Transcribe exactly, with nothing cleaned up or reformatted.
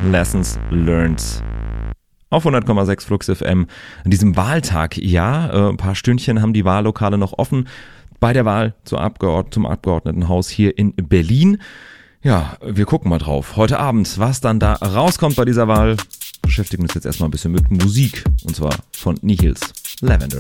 Lessons Learned. Auf hundert Komma sechs Flux F M. An diesem Wahltag, ja, äh, ein paar Stündchen haben die Wahllokale noch offen bei der Wahl zum, Abgeord- zum Abgeordnetenhaus hier in Berlin. Ja, wir gucken mal drauf. Heute Abend, was dann da rauskommt bei dieser Wahl, beschäftigen uns jetzt erstmal ein bisschen mit Musik. Und zwar von Nihils Lavender.